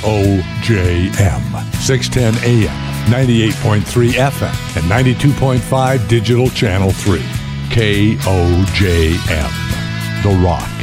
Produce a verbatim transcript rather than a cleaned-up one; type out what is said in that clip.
O J M, six ten A M, ninety-eight point three F M, and ninety-two point five Digital Channel three. K O J M, The Rock.